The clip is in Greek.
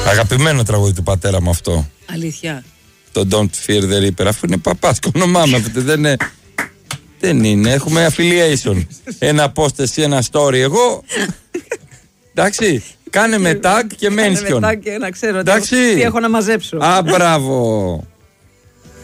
Αγαπημένο τραγούδι του πατέρα μου αυτό. Αλήθεια. Το Don't Fear the Reaper. Αφού είναι παπάς και όνομά μου. Δεν είναι. Έχουμε affiliation. Ένα post εσύ, ένα story εγώ. Εντάξει. Κάνε με tag και mention. Κάνε με tag και να ξέρω τι έχω να μαζέψω. Μπράβο.